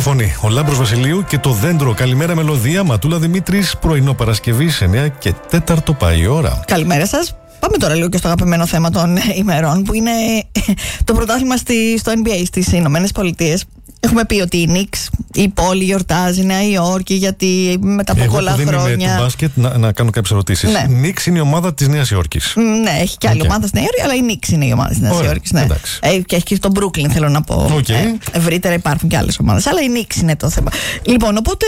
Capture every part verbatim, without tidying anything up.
φωνή. Ο Λάμπρος Βασιλείου και το δέντρο. Καλημέρα μελωδία. Ματούλα Δημήτρης. Πρωινό Παρασκευής εννιά και τέταρτο πάει η ώρα. Καλημέρα σας. Πάμε τώρα λίγο και στο αγαπημένο θέμα των ημερών, που είναι το πρωτάθλημα στη, στο N B A στις Ηνωμένες Πολιτείες. Έχουμε πει ότι η Knicks, η πόλη γιορτάζει, η Νέα Υόρκη, γιατί μετά από Εγώ πολλά που δεν χρόνια. είμαι με το μπάσκετ, να, να κάνω κάποιες ερωτήσεις. Ναι. Η Knicks είναι η ομάδα της Νέας Υόρκης. Ναι, έχει και άλλη Okay. ομάδα στη Νέα Υόρκη, αλλά η Knicks είναι η ομάδα της Νέας Υόρκης. Ναι. Ε, και έχει και στο Brooklyn, θέλω να πω. Okay. Ε, ευρύτερα υπάρχουν και άλλες ομάδες, αλλά η Knicks είναι το θέμα. Λοιπόν, οπότε.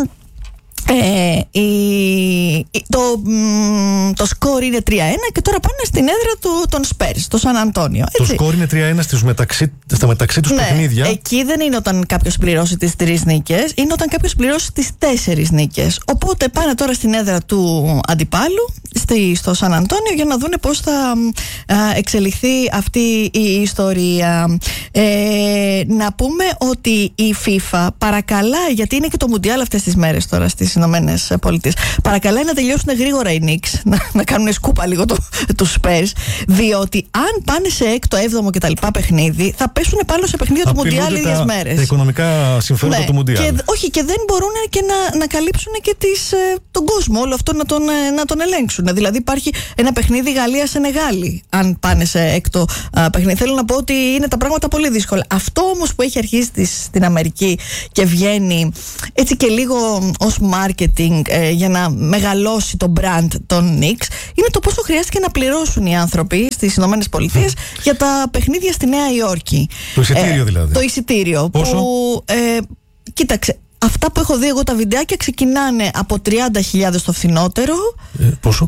Ε, η, το, μ, το σκορ είναι τρία ένα και τώρα πάνε στην έδρα του, των Spurs, το Σαν Αντώνιο. Το σκορ είναι τρία ένα στις μεταξύ, στα μεταξύ τους ναι, παιχνίδια. Εκεί δεν είναι όταν κάποιος πληρώσει τις τρεις νίκες, είναι όταν κάποιος πληρώσει τις τέσσερις νίκες. Οπότε πάνε τώρα στην έδρα του αντιπάλου, στη, στο Σαν Αντώνιο, για να δούνε πώς θα α, εξελιχθεί αυτή η ιστορία. Ε, να πούμε ότι η FIFA παρακαλάει, γιατί είναι και το Μουντιάλ αυτές τις μέρες τώρα στις Ηνωμένες Πολιτείες, παρακαλάει να τελειώσουν γρήγορα οι Knicks, να, να κάνουν σκούπα λίγο το, τους Spurs, διότι αν πάνε σε έκτο, έβδομο και τα λοιπά παιχνίδι, θα πέσουν πάνω σε παιχνίδια του Μουντιάλ ίδιες μέρες. Τα οικονομικά συμφέροντα ναι, του Μουντιάλ. Και, όχι, και δεν μπορούν και να, να καλύψουν και τις, τον κόσμο, όλο αυτό να τον, να τον ελέγξουν. Δηλαδή υπάρχει ένα παιχνίδι Γαλλία-Σενεγάλη, αν πάνε σε έκτο α, παιχνίδι. Θέλω να πω ότι είναι τα πράγματα πολύ δύσκολα. Αυτό όμως που έχει αρχίσει της, στην Αμερική και βγαίνει έτσι και λίγο ως marketing ε, για να μεγαλώσει το brand των Knicks, είναι το πόσο χρειάστηκε να πληρώσουν οι άνθρωποι στις Ηνωμένες Πολιτείες για τα παιχνίδια στη Νέα Υόρκη. Το εισιτήριο ε, δηλαδή. Το εισιτήριο. Πόσο? Που, ε, κοίταξε, αυτά που έχω δει εγώ τα βιντεάκια ξεκινάνε από τριάντα χιλιάδες το φθηνότερο. Ε, πόσο?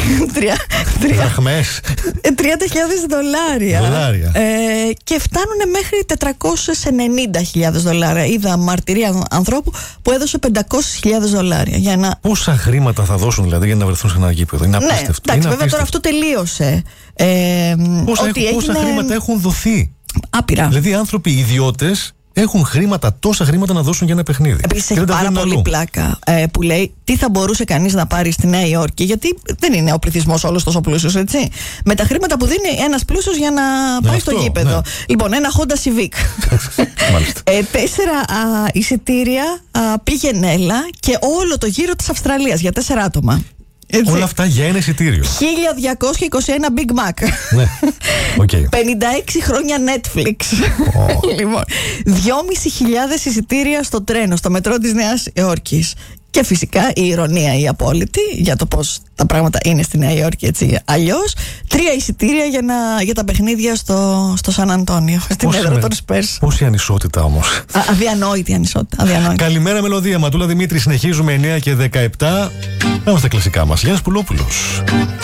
Δραχμές. τριάντα χιλιάδες δολάρια. Δολάρια. Ε, και φτάνουν μέχρι τετρακόσιες ενενήντα χιλιάδες δολάρια. Είδα μαρτυρία ανθρώπου που έδωσε πεντακόσιες χιλιάδες δολάρια για ένα. Πόσα χρήματα θα δώσουν δηλαδή για να βρεθούν σε ένα γήπεδο? Είναι ναι, απίστευτο. εντάξει, είναι βέβαια τώρα αυτό τελείωσε. Ε, πόσα, ότι έχουν, πόσα έγινε... χρήματα έχουν δοθεί. Άπειρα. Δηλαδή οι άνθρωποι, οι ιδιώτες, έχουν χρήματα, τόσα χρήματα να δώσουν για ένα παιχνίδι. Επίσης έχει πάρα πολύ αλλού. πλάκα ε, που λέει τι θα μπορούσε κανείς να πάρει στη Νέα Υόρκη, γιατί δεν είναι ο πληθυσμός όλος τόσο πλούσιος, έτσι. Με τα χρήματα που δίνει ένας πλούσιος για να ναι, πάει αυτό, στο γήπεδο. Ναι. Λοιπόν, ένα Honda Civic. ε, τέσσερα α, εισιτήρια α, πήγαινε έλα και όλο το γύρο της Αυστραλίας για τέσσερα άτομα. Έτσι. Όλα αυτά για ένα εισιτήριο. χίλια διακόσια είκοσι ένα Big Mac. Ναι. Okay. πενήντα έξι χρόνια Netflix. Oh. Λοιπόν, δυόμισι χιλιάδες εισιτήρια στο τρένο, στο μετρό της Νέας Υόρκης. Και φυσικά η ηρωνία η απόλυτη για το πώς τα πράγματα είναι στη Νέα Υόρκη, έτσι αλλιώς. Τρία εισιτήρια για, να, για τα παιχνίδια στο, στο Σαν Αντώνιο, στην έδρα των Spurs. Πόση ανισότητα όμως. Α, αδιανόητη ανισότητα. Αδιανόητη. Καλημέρα μελωδία. Ματούλα Δημήτρη, συνεχίζουμε εννιά και δεκαεπτά. Πάμε στα κλασικά μας. Γιάννης Πουλόπουλος.